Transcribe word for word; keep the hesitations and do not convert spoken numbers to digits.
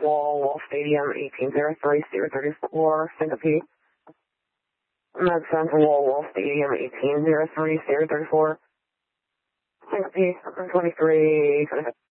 Wall, Wall Stadium, eighteen oh three, Sierra thirty-four, Syncope. Med Central, Wall, Wall Stadium, eighteen oh three, Sierra thirty-four, Syncope, twenty-three.